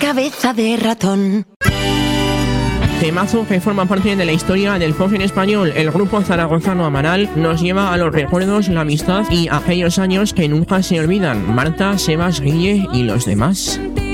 cabeza de ratón. Temazo que forma parte de la historia del pop en español. El grupo zaragozano Amaral nos lleva a los recuerdos, la amistad y aquellos años que nunca se olvidan. Marta, Sebas, Guille y los demás.